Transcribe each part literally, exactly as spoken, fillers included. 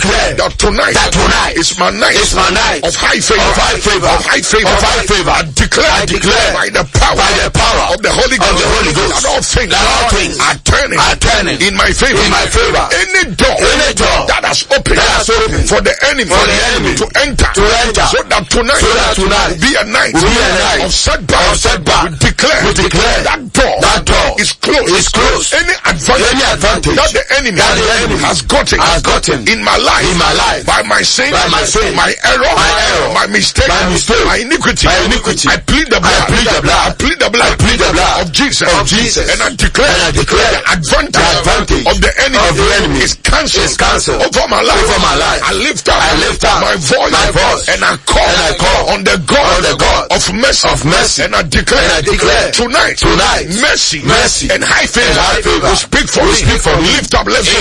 declare that tonight, that tonight is my night, is my night of high favor, of high favor, of high favor, of high favor. I declare, I declare by the power, by the power of the Holy Ghost, of the Holy Ghost, that all things, that all things are turning, are turning in my favor, in my favor. Any door, any door that has opened, that has opened for the enemy, for the enemy to enter, to enter, so that tonight, so that tonight will be a night, will be a night of setback, of setback. We declare, we declare that door, that door is closed, is closed. Any advantage, any advantage that the enemy, that the enemy has gotten, has gotten in my life, in my life, by my sin, by my sin, my error, my error, my mistake, my mistake, my iniquity, my iniquity. I plead the blood, I plead the blood, I plead the blood, I plead the blood of Jesus, of Jesus, and I declare, and I declare the advantage, the advantage of the enemy, of the enemy is cancelled, is cancelled over my life, over my life. I lift up, I lift up my voice, my voice, and I call, and I call on the God, on the God of mercy, of mercy, and I declare, and I declare tonight, tonight, mercy, mercy, and high favor, and high favor will speak for will me. Speak for me. Lift up, let's go.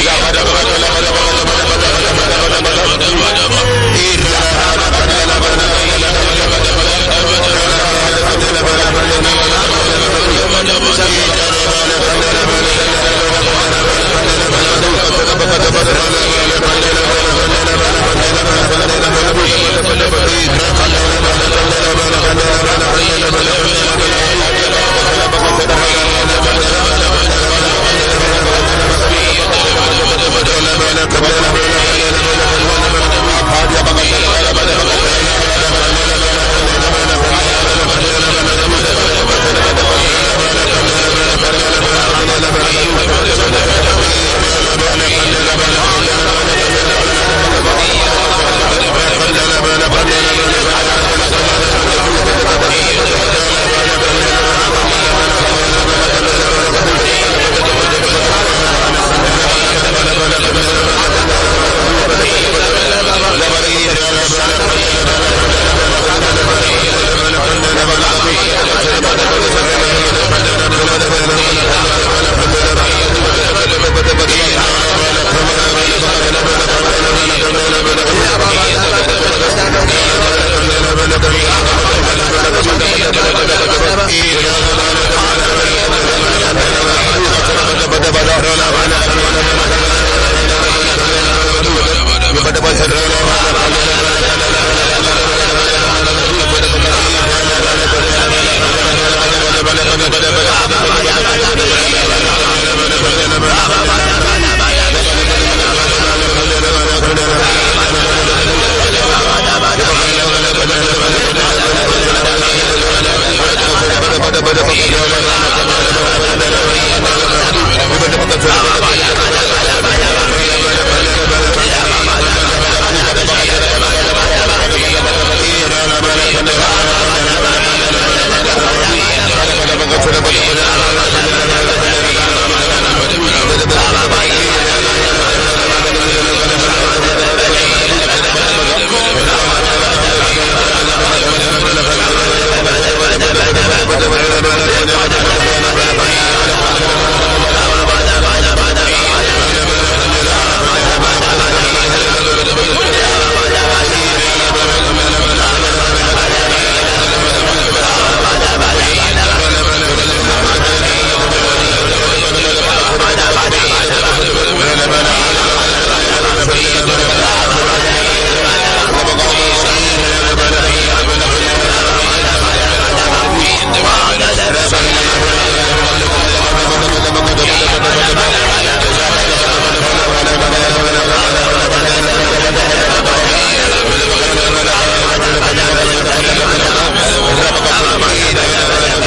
Bada